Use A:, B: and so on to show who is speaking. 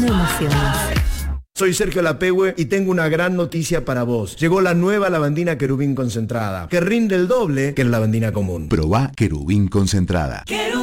A: Emociones.
B: Soy Sergio Lapehue y tengo una gran noticia para vos. Llegó la nueva lavandina Querubín concentrada, que rinde el doble que la lavandina común.
C: Probá Querubín concentrada.
D: Querubín.